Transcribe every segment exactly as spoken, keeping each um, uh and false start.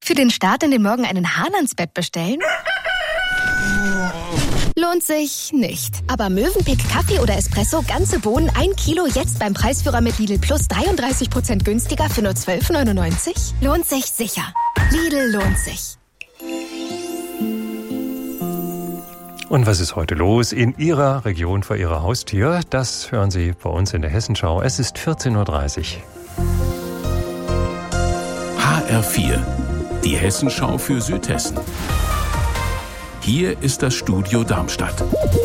Für den Start in den Morgen einen Hahn ans Bett bestellen? Lohnt sich nicht. Aber Mövenpick Kaffee oder Espresso, ganze Bohnen, ein Kilo, jetzt beim Preisführer mit Lidl Plus dreiunddreißig Prozent günstiger für nur zwölf neunundneunzig? Lohnt sich sicher. Lidl lohnt sich. Und was ist heute los in Ihrer Region vor Ihrer Haustür? Das hören Sie bei uns in der Hessenschau. Es ist vierzehn Uhr dreißig. H R vier, die Hessenschau für Südhessen. Hier ist das Studio Darmstadt.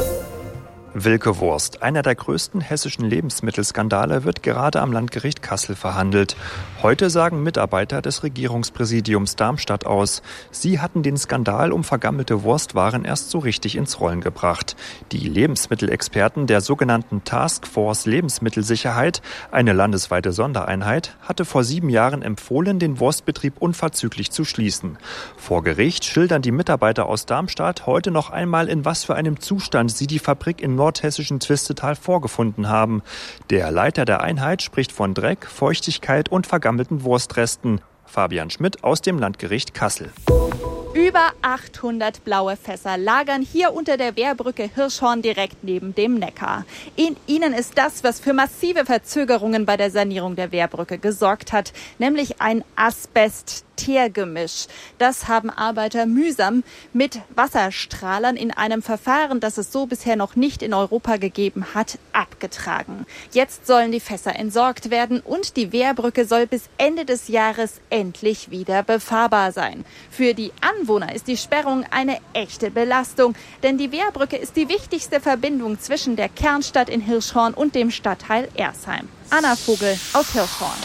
Wilke Wurst, einer der größten hessischen Lebensmittelskandale, wird gerade am Landgericht Kassel verhandelt. Heute sagen Mitarbeiter des Regierungspräsidiums Darmstadt aus. Sie hatten den Skandal um vergammelte Wurstwaren erst so richtig ins Rollen gebracht. Die Lebensmittelexperten der sogenannten Taskforce Lebensmittelsicherheit, eine landesweite Sondereinheit, hatte vor sieben Jahren empfohlen, den Wurstbetrieb unverzüglich zu schließen. Vor Gericht schildern die Mitarbeiter aus Darmstadt heute noch einmal, in was für einem Zustand sie die Fabrik in nordhessischen Twistetal vorgefunden haben. Der Leiter der Einheit spricht von Dreck, Feuchtigkeit und vergammelten Wurstresten. Fabian Schmidt aus dem Landgericht Kassel. Über achthundert blaue Fässer lagern hier unter der Wehrbrücke Hirschhorn direkt neben dem Neckar. In ihnen ist das, was für massive Verzögerungen bei der Sanierung der Wehrbrücke gesorgt hat, nämlich ein Asbest-Teergemisch. Das haben Arbeiter mühsam mit Wasserstrahlern in einem Verfahren, das es so bisher noch nicht in Europa gegeben hat, abgetragen. Jetzt sollen die Fässer entsorgt werden und die Wehrbrücke soll bis Ende des Jahres endlich wieder befahrbar sein. Für die Anwohner ist die Sperrung eine echte Belastung, denn die Wehrbrücke ist die wichtigste Verbindung zwischen der Kernstadt in Hirschhorn und dem Stadtteil Ersheim. Anna Vogel aus Hirschhorn.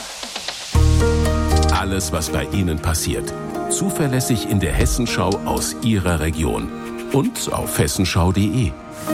Alles, was bei Ihnen passiert, zuverlässig in der Hessenschau aus Ihrer Region und auf hessenschau punkt de.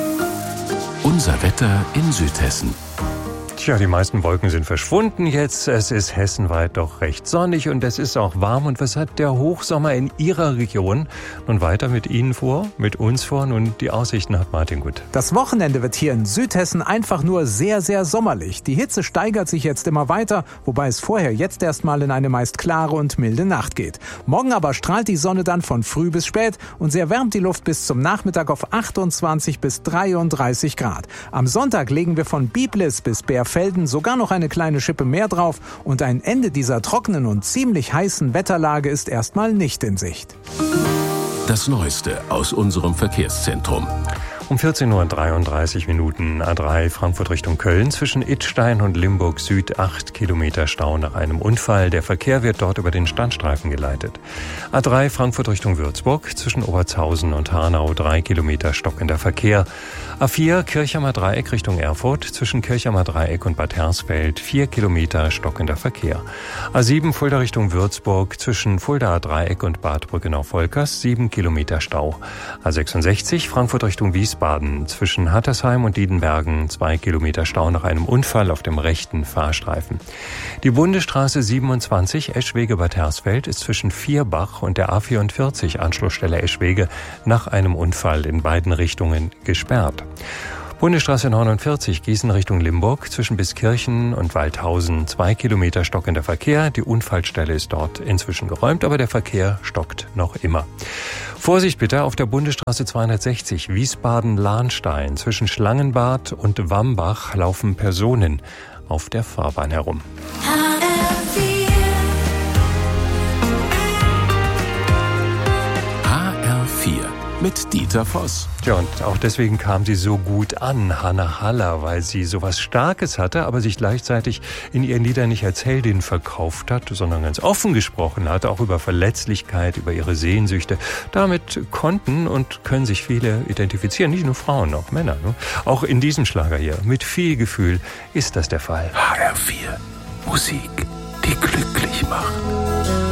Unser Wetter in Südhessen. Tja, die meisten Wolken sind verschwunden jetzt. Es ist hessenweit doch recht sonnig und es ist auch warm. Und was hat der Hochsommer in Ihrer Region nun weiter mit Ihnen vor, mit uns vor? Nun, die Aussichten hat Martin Gut. Das Wochenende wird hier in Südhessen einfach nur sehr, sehr sommerlich. Die Hitze steigert sich jetzt immer weiter, wobei es vorher jetzt erstmal in eine meist klare und milde Nacht geht. Morgen aber strahlt die Sonne dann von früh bis spät und sie erwärmt die Luft bis zum Nachmittag auf achtundzwanzig bis dreiunddreißig Grad. Am Sonntag legen wir von Biblis bis Bärfelden sogar noch eine kleine Schippe mehr drauf und ein Ende dieser trockenen und ziemlich heißen Wetterlage ist erstmal nicht in Sicht. Das Neueste aus unserem Verkehrszentrum. Um vierzehn Uhr dreiunddreißig Minuten A drei Frankfurt Richtung Köln zwischen Idstein und Limburg Süd acht Kilometer Stau nach einem Unfall. Der Verkehr wird dort über den Standstreifen geleitet. A drei Frankfurt Richtung Würzburg zwischen Obertshausen und Hanau drei Kilometer stockender Verkehr. A vier Kirchheimer Dreieck Richtung Erfurt zwischen Kirchheimer Dreieck und Bad Hersfeld vier Kilometer stockender Verkehr. A sieben Fulda Richtung Würzburg zwischen Fuldaer Dreieck und Bad Brückenau-Volkers sieben Kilometer Stau. A sechsundsechzig Frankfurt Richtung Wiesbaden Baden zwischen Hattersheim und Diedenbergen zwei Kilometer Stau nach einem Unfall auf dem rechten Fahrstreifen. Die Bundesstraße siebenundzwanzig Eschwege-Bad Hersfeld ist zwischen Vierbach und der A vierundvierzig Anschlussstelle Eschwege nach einem Unfall in beiden Richtungen gesperrt. Bundesstraße neunundvierzig Gießen Richtung Limburg zwischen Biskirchen und Waldhausen zwei Kilometer stockender Verkehr. Die Unfallstelle ist dort inzwischen geräumt, aber der Verkehr stockt noch immer. Vorsicht bitte auf der Bundesstraße zweihundertsechzig Wiesbaden-Lahnstein zwischen Schlangenbad und Wambach laufen Personen auf der Fahrbahn herum. Mit Dieter Voss. Ja, und auch deswegen kam sie so gut an, Hannah Haller, weil sie sowas Starkes hatte, aber sich gleichzeitig in ihren Liedern nicht als Heldin verkauft hat, sondern ganz offen gesprochen hat, auch über Verletzlichkeit, über ihre Sehnsüchte. Damit konnten und können sich viele identifizieren, nicht nur Frauen, auch Männer. Ne? Auch in diesem Schlager hier, mit viel Gefühl, ist das der Fall. H R vier, Musik, die glücklich macht.